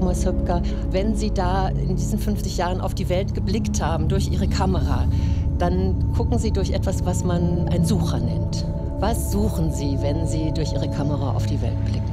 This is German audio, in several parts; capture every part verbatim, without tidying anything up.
Thomas Höpker, wenn Sie da in diesen fünfzig Jahren auf die Welt geblickt haben durch Ihre Kamera, dann gucken Sie durch etwas, was man einen Sucher nennt. Was suchen Sie, wenn Sie durch Ihre Kamera auf die Welt blicken?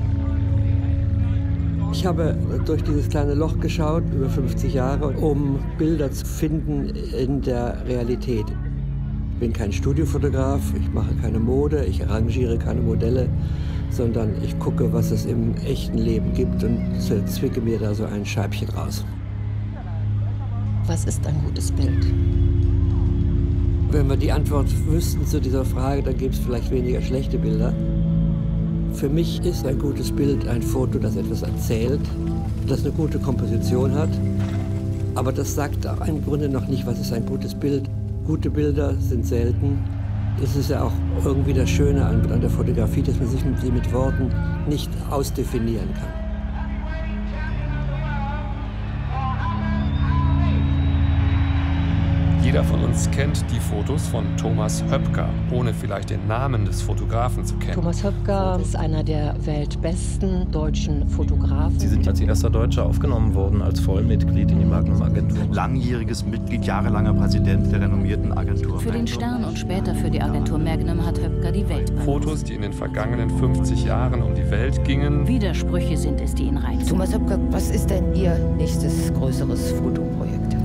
Ich habe durch dieses kleine Loch geschaut, über fünfzig Jahre, um Bilder zu finden in der Realität. Ich bin kein Studiofotograf, ich mache keine Mode, ich arrangiere keine Modelle, sondern ich gucke, was es im echten Leben gibt und zwicke mir da so ein Scheibchen raus. Was ist ein gutes Bild? Wenn wir die Antwort wüssten zu dieser Frage, dann gäbe es vielleicht weniger schlechte Bilder. Für mich ist ein gutes Bild ein Foto, das etwas erzählt, das eine gute Komposition hat. Aber das sagt auch im Grunde noch nicht, was ist ein gutes Bild. Gute Bilder sind selten. Das ist ja auch irgendwie das Schöne an, an der Fotografie, dass man sich mit, sie mit Worten nicht ausdefinieren kann. Jeder von uns kennt die Fotos von Thomas Höpker, ohne vielleicht den Namen des Fotografen zu kennen. Thomas Höpker ist einer der weltbesten deutschen Fotografen. Sie sind als erster Deutscher aufgenommen worden als Vollmitglied in die Magnum-Agentur. Langjähriges Mitglied, jahrelanger Präsident der renommierten Agentur. Für den Stern und später für die Agentur Magnum hat Höpker die Welt benutzt. Fotos, die in den vergangenen fünfzig Jahren um die Welt gingen. Widersprüche sind es, die ihn reizen. Thomas Höpker, was ist denn Ihr nächstes größeres Fotoprojekt?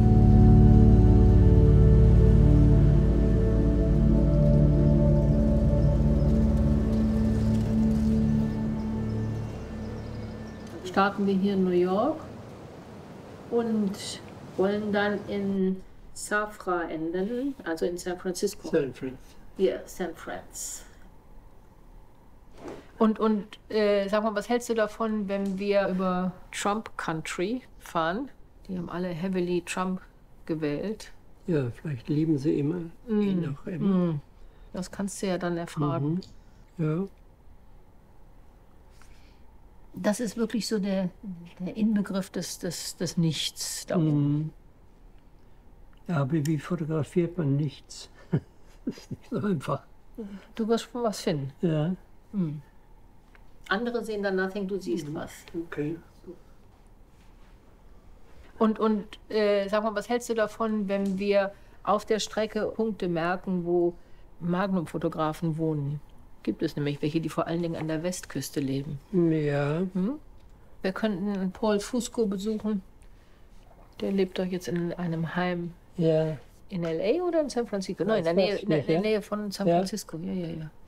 Starten wir hier in New York und wollen dann in Safra enden, also in San Francisco. San Francisco. Ja, San Francisco. Und, und äh, sag mal, was hältst du davon, wenn wir über Trump Country fahren? Die haben alle heavily Trump gewählt. Ja, vielleicht lieben sie immer, mm. ihn auch immer. Mm. Das kannst du ja dann erfragen. Mhm. Ja. Das ist wirklich so der, der Inbegriff des, des, des Nichts da oben. Mhm. Ja, aber wie fotografiert man nichts? Das ist nicht so einfach. Du wirst schon was finden. Ja. Mhm. Andere sehen dann nothing, du siehst mhm. was. Okay. Und, und äh, sag mal, was hältst du davon, wenn wir auf der Strecke Punkte merken, wo Magnum-Fotografen wohnen? Gibt es nämlich welche, die vor allen Dingen an der Westküste leben. Ja. Hm? Wir könnten Paul Fusco besuchen. Der lebt doch jetzt in einem Heim. Ja. In L A oder in San Francisco? Nein, in der Nähe, in der Nähe von San Francisco. Ja, ja, ja.